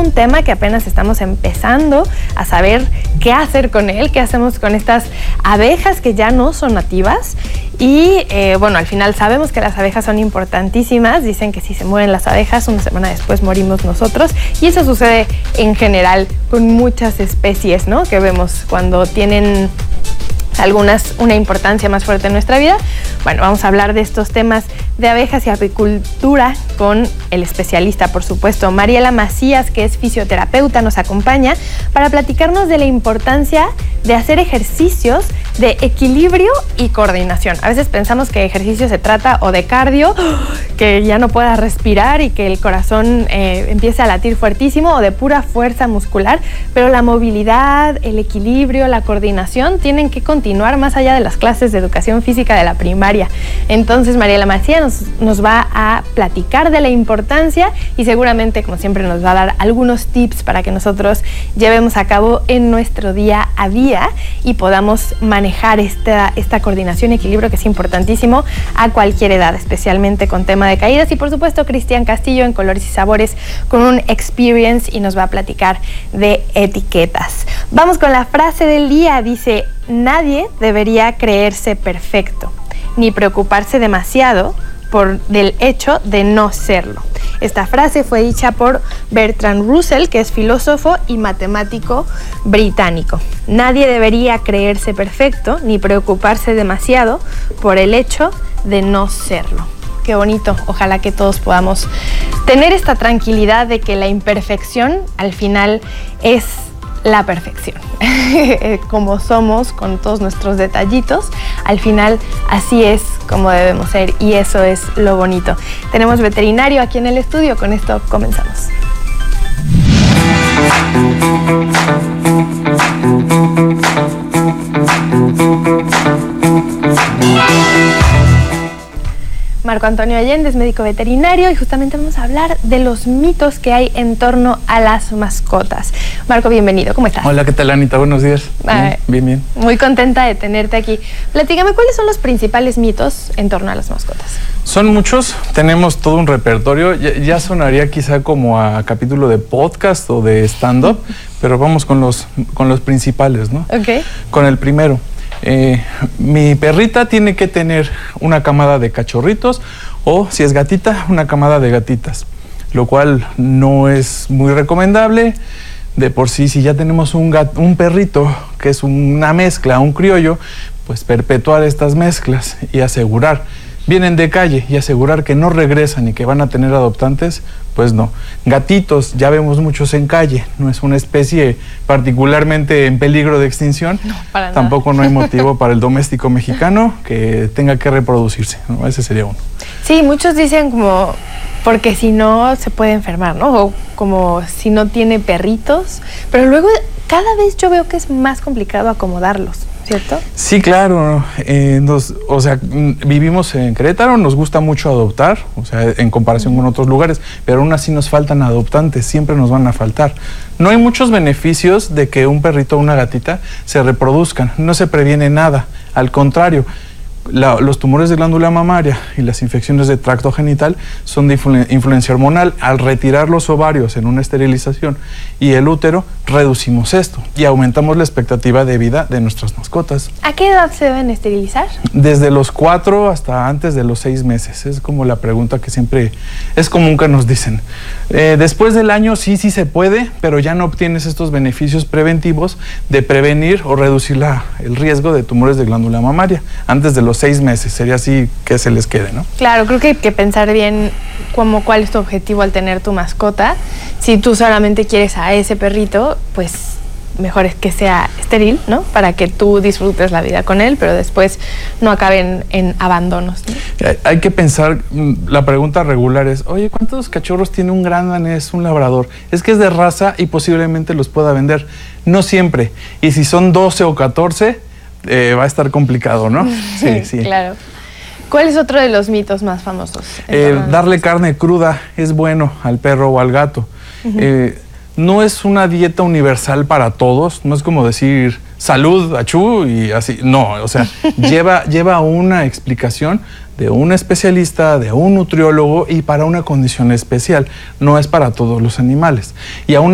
un tema que apenas estamos empezando a saber qué hacer con él, qué hacemos con estas abejas que ya no son nativas. Y bueno, al final sabemos que las abejas son importantísimas. Dicen que si se mueren las abejas, una semana después morimos nosotros. Y eso sucede en general con muchas especies, ¿no? Que vemos cuando tienen algunas una importancia más fuerte en nuestra vida. Bueno, vamos a hablar de estos temas de abejas y apicultura con el especialista, por supuesto. Mariela Macías, que es fisioterapeuta, nos acompaña para platicarnos de la importancia de hacer ejercicios de equilibrio y coordinación. A veces pensamos que ejercicio se trata o de cardio, que ya no puedas respirar y que el corazón empiece a latir fuertísimo, o de pura fuerza muscular, pero la movilidad, el equilibrio, la coordinación tienen que continuar más allá de las clases de educación física de la primaria. Entonces Mariela Macías nos va a platicar de la importancia y seguramente, como siempre, nos va a dar algunos tips para que nosotros llevemos a cabo en nuestro día a día y podamos manejar esta coordinación y equilibrio, que es importantísimo a cualquier edad, especialmente con tema de caídas. Y por supuesto, Cristian Castillo en Colores y Sabores con un experience y nos va a platicar de etiquetas. Vamos con la frase del día. Dice: nadie debería creerse perfecto, ni preocuparse demasiado por el hecho de no serlo. Esta frase fue dicha por Bertrand Russell, que es filósofo y matemático británico. Nadie debería creerse perfecto ni preocuparse demasiado por el hecho de no serlo. Qué bonito. Ojalá que todos podamos tener esta tranquilidad de que la imperfección al final es la perfección. Como somos, con todos nuestros detallitos, al final así es como debemos ser, y eso es lo bonito. Tenemos veterinario aquí en el estudio. Con esto comenzamos. Marco Antonio Allende es médico veterinario y justamente vamos a hablar de los mitos que hay en torno a las mascotas. Marco, bienvenido, ¿cómo estás? Hola, ¿qué tal, Anita? Buenos días. Bien. Muy contenta de tenerte aquí. Platícame, ¿cuáles son los principales mitos en torno a las mascotas? Son muchos, tenemos todo un repertorio. Ya sonaría quizá como a capítulo de podcast o de stand-up, pero vamos con los principales, ¿no? Ok. Con el primero. Mi perrita tiene que tener una camada de cachorritos, o si es gatita, una camada de gatitas, lo cual no es muy recomendable. De por sí, si ya tenemos un perrito que es una mezcla, un criollo, pues perpetuar estas mezclas y asegurar, vienen de calle, y asegurar que no regresan y que van a tener adoptantes, pues no. Gatitos, ya vemos muchos en calle, no es una especie particularmente en peligro de extinción. No, para Tampoco nada. No hay motivo para el doméstico mexicano que tenga que reproducirse, ¿no? Ese sería uno. Sí, muchos dicen como porque si no se puede enfermar, ¿no? O como si no tiene perritos, pero luego cada vez yo veo que es más complicado acomodarlos, ¿cierto? Sí, claro. Vivimos en Querétaro, nos gusta mucho adoptar, o sea, en comparación con otros lugares, pero aún así nos faltan adoptantes, siempre nos van a faltar. No hay muchos beneficios de que un perrito o una gatita se reproduzcan, no se previene nada, al contrario. Los tumores de glándula mamaria y las infecciones de tracto genital son de influencia hormonal. Al retirar los ovarios en una esterilización y el útero, reducimos esto y aumentamos la expectativa de vida de nuestras mascotas. ¿A qué edad se deben esterilizar? Desde los 4 hasta antes de los 6 meses. Es como la pregunta que siempre es común que nos dicen. Después del año sí se puede, pero ya no obtienes estos beneficios preventivos de prevenir o reducir el riesgo de tumores de glándula mamaria. Antes de los 6 meses, sería así que se les quede, ¿no? Claro, creo que hay que pensar bien cuál es tu objetivo al tener tu mascota. Si tú solamente quieres a ese perrito, pues mejor es que sea estéril, ¿no? Para que tú disfrutes la vida con él, pero después no acaben en abandonos, ¿no? Hay que pensar, la pregunta regular es, oye, ¿cuántos cachorros tiene un gran danés, un labrador? Es que es de raza y posiblemente los pueda vender. No siempre. Y si son 12 o 14, va a estar complicado, ¿no? Sí. Claro. ¿Cuál es otro de los mitos más famosos? Darle carne cruda es bueno al perro o al gato. No es una dieta universal para todos, no es como decir salud, achú y así. No, o sea, lleva una explicación de un especialista, de un nutriólogo y para una condición especial. No es para todos los animales. Y aún